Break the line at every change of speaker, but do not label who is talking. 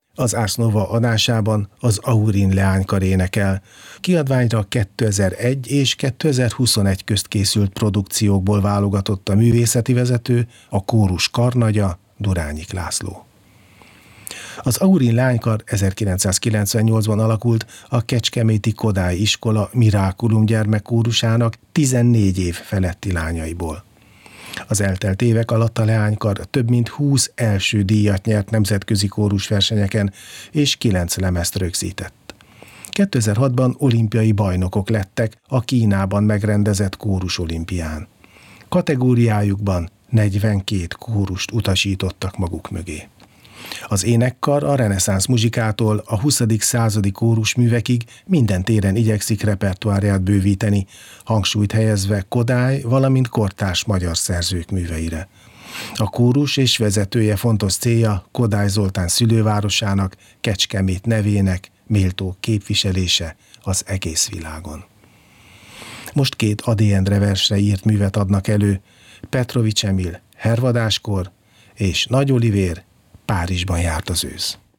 Az Ars Nova adásában az Aurin leánykar énekel. Kiadványra 2001 és 2021 közt készült produkciókból válogatott a művészeti vezető, a kórus karnagya, Durányik László. Az Aurin leánykar 1998-ban alakult a kecskeméti Kodály iskola Miraculum gyermekkórusának 14 év feletti lányaiból. Az eltelt évek alatt a leánykar több mint 20 első díjat nyert nemzetközi kórusversenyeken, és 9 lemezt rögzített. 2006-ban olimpiai bajnokok lettek a Kínában megrendezett kórus olimpián. Kategóriájukban 42 kórust utasítottak maguk mögé. Az énekkar a reneszánsz muzsikától a 20. századi kórusművekig minden téren igyekszik repertoárját bővíteni, hangsúlyt helyezve Kodály, valamint kortárs magyar szerzők műveire. A kórus és vezetője fontos célja Kodály Zoltán szülővárosának, Kecskemét nevének méltó képviselése az egész világon. Most 2 Ady Endre versre írt művet adnak elő, Petrovics Emil Hervadáskor és Nagy Olivér Párizsban járt az ősz.